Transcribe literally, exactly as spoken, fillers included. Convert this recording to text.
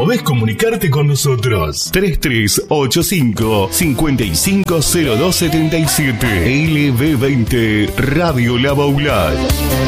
podés comunicarte con nosotros. tres tres ocho cinco, cinco cinco cero dos siete siete. L B veinte Radio La Baulá.